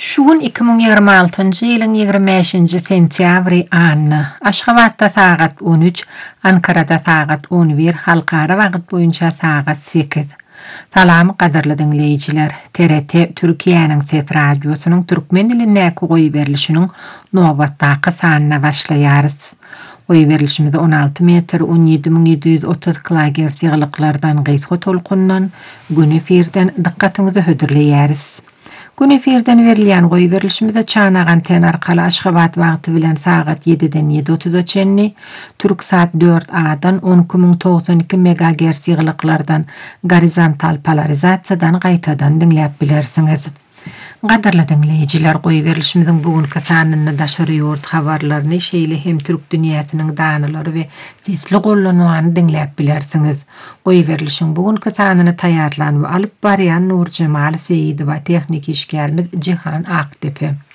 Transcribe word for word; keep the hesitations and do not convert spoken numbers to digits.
Şuun iki min ýygrima altynjy ýylyň ýygrima beşinji sentýabry anny Aşgabatda sagat on üç, Ankarada sagat on bir, halkara wagt boýunça sagat sekiz. Salam gaderli dinleýijiler. T R T Türkiýanyň Ses radiosynyň türkmen diline goýup berilişiniň nowbatdaky sanyna başlaýarys. Goýup berilişimiz on alty metr on ýedi min ýedi ýüz otuz kilohertz ýyglyklardan gysga tolkundan gün efirden dikkatyňyzy hödürleýäris. Gün efirden berilýän goýup berilişimizde çanagan anten arkaly Aşgabat wagty bilen sagat ýediden ýedi otuz Türksat dört A'dan on iki min doksan iki megahertz ýyglyklardan gorizontal polarizasiýadan gaýtadan dinläp bilersiňiz. Gaderli dinleýijiler, goýup berilişimiziň bugünkü sanyny daşarýord habarlaryny şeýle hem türk dünýäsiniň danylary we sesli gollanmany dinläp bilersiňiz. Goýup berilişiň bugünkü sanyny taýýarlan we alyp barýan Nur Jemal Seýidowa, tehnik işgärimiz Jihan Aktepe.